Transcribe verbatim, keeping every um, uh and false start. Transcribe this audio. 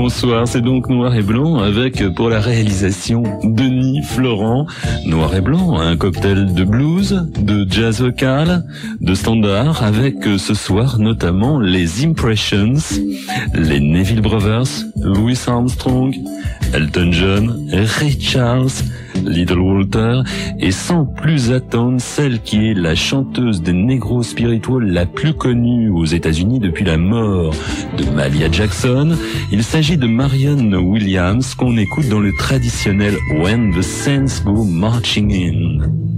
bonsoir, c'est donc Noir et Blanc avec, pour la réalisation, Denis Florent. Noir et Blanc, un cocktail de blues, de jazz vocal, de standard, avec ce soir notamment les Impressions, les Neville Brothers, Louis Armstrong, Elton John, Ray Charles, Little Walter, et sans plus attendre, celle qui est la chanteuse des Negro Spiritual la plus connue aux États-Unis depuis la mort de Mahalia Jackson. Il s'agit de Marianne Williams qu'on écoute dans le traditionnel When the Saints Go Marching In.